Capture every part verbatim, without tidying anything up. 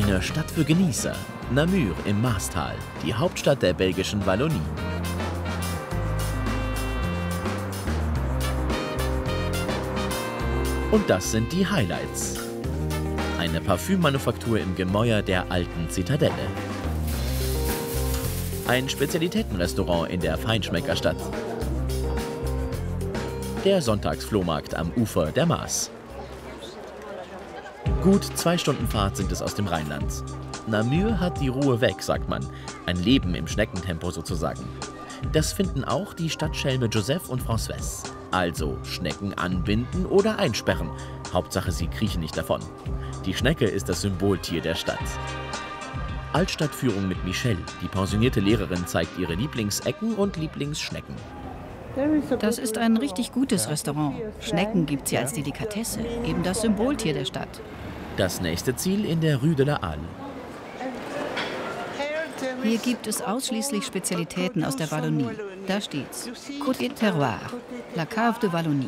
Eine Stadt für Genießer. Namur im Maastal, die Hauptstadt der belgischen Wallonie. Und das sind die Highlights. Eine Parfümmanufaktur im Gemäuer der alten Zitadelle. Ein Spezialitätenrestaurant in der Feinschmeckerstadt. Der Sonntagsflohmarkt am Ufer der Maas. Gut zwei Stunden Fahrt sind es aus dem Rheinland. Namur hat die Ruhe weg, sagt man. Ein Leben im Schneckentempo sozusagen. Das finden auch die Stadtschelme Joseph und Françoise. Also Schnecken anbinden oder einsperren. Hauptsache, sie kriechen nicht davon. Die Schnecke ist das Symboltier der Stadt. Altstadtführung mit Michelle. Die pensionierte Lehrerin zeigt ihre Lieblingsecken und Lieblingsschnecken. Das ist ein richtig gutes Restaurant. Schnecken gibt es hier als Delikatesse, eben das Symboltier der Stadt. Das nächste Ziel in der Rue de la Halle. Hier gibt es ausschließlich Spezialitäten aus der Wallonie. Da steht's. Côte et Terroir, la cave de Wallonie.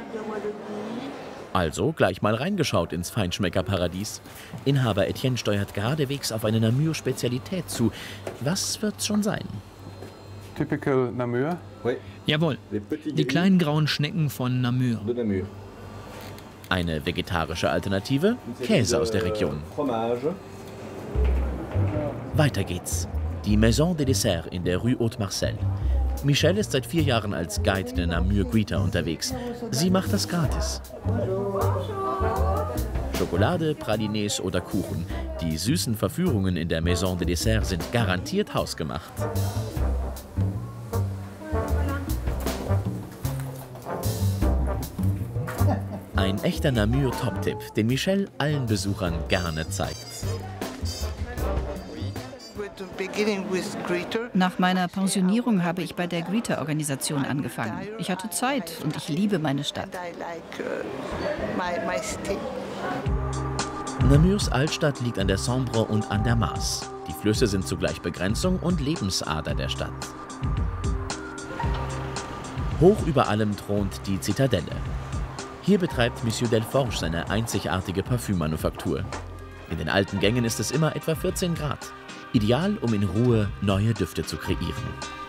Also gleich mal reingeschaut ins Feinschmeckerparadies. Inhaber Etienne steuert geradewegs auf eine Namur-Spezialität zu. Was wird's schon sein? Typical Namur? Jawohl, die kleinen grauen Schnecken von Namur. Eine vegetarische Alternative? Käse aus der Region. Weiter geht's. Die Maison des Desserts in der Rue Haute-Marcel. Michelle ist seit vier Jahren als Guide der Namur Greeter unterwegs. Sie macht das gratis. Schokolade, Pralines oder Kuchen. Die süßen Verführungen in der Maison des Desserts sind garantiert hausgemacht. Ein echter Namur-Top-Tipp, den Michelle allen Besuchern gerne zeigt. Nach meiner Pensionierung habe ich bei der Greeter-Organisation angefangen. Ich hatte Zeit und ich liebe meine Stadt. Namurs Altstadt liegt an der Sambre und an der Maas. Die Flüsse sind zugleich Begrenzung und Lebensader der Stadt. Hoch über allem thront die Zitadelle. Hier betreibt Monsieur Delforge seine einzigartige Parfümmanufaktur. In den alten Gängen ist es immer etwa vierzehn Grad. Ideal, um in Ruhe neue Düfte zu kreieren.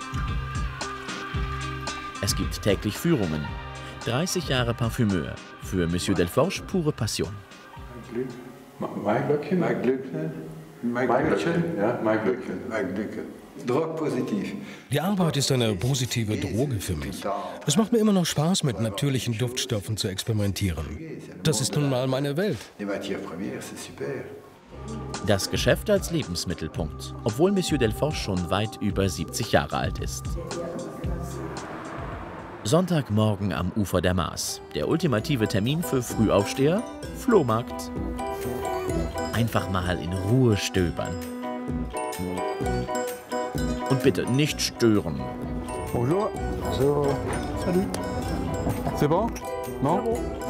Es gibt täglich Führungen. dreißig Jahre Parfümeur. Für Monsieur Delforge pure Passion. Mein Glöckchen? Mein Glöckchen? Mein Glöckchen? Ja, mein Glöckchen. Mein Glöckchen. Drogpositiv. Die Arbeit ist eine positive Droge für mich. Es macht mir immer noch Spaß, mit natürlichen Duftstoffen zu experimentieren. Das ist nun mal meine Welt. Das Geschäft als Lebensmittelpunkt, obwohl Monsieur Delforge schon weit über siebzig Jahre alt ist. Sonntagmorgen am Ufer der Maas. Der ultimative Termin für Frühaufsteher? Flohmarkt. Einfach mal in Ruhe stöbern. Und bitte nicht stören. Bonjour. So. Salut. C'est bon? Non?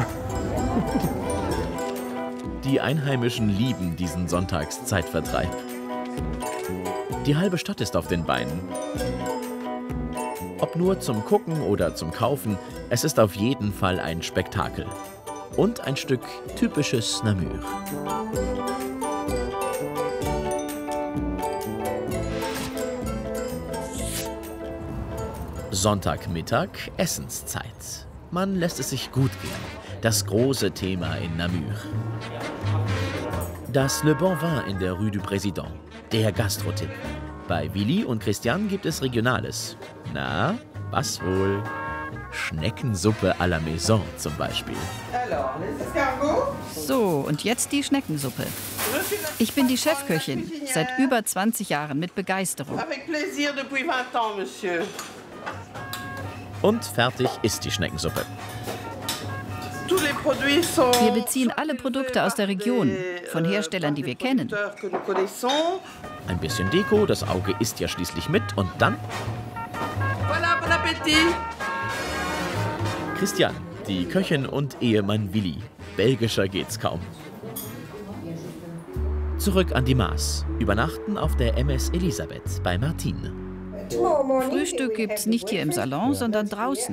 Die Einheimischen lieben diesen Sonntagszeitvertreib. Die halbe Stadt ist auf den Beinen. Ob nur zum Gucken oder zum Kaufen, es ist auf jeden Fall ein Spektakel. Und ein Stück typisches Namur. Sonntagmittag, Essenszeit. Man lässt es sich gut gehen. Das große Thema in Namur. Das Le Bon Vin in der Rue du Président. Der Gastro-Tipp. Bei Willi und Christian gibt es Regionales. Na, was wohl? Schneckensuppe à la Maison zum Beispiel. So, und jetzt die Schneckensuppe. Ich bin die Chefköchin, seit über zwanzig Jahren mit Begeisterung. Und fertig ist die Schneckensuppe. Wir beziehen alle Produkte aus der Region, von Herstellern, die wir kennen. Ein bisschen Deko, das Auge isst ja schließlich mit und dann... Christian, die Köchin und Ehemann Willi. Belgischer geht's kaum. Zurück an die Maas. Übernachten auf der M S Elisabeth bei Martine. Frühstück gibt's nicht hier im Salon, sondern draußen.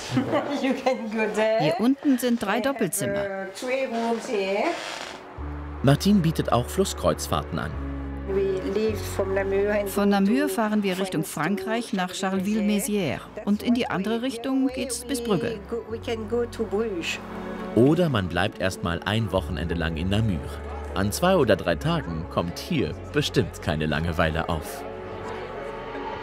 Hier unten sind drei Doppelzimmer. Martine bietet auch Flusskreuzfahrten an. Von Namur fahren wir Richtung Frankreich nach Charleville-Mézières und in die andere Richtung geht's bis Brügge. Oder man bleibt erstmal ein Wochenende lang in Namur. An zwei oder drei Tagen kommt hier bestimmt keine Langeweile auf.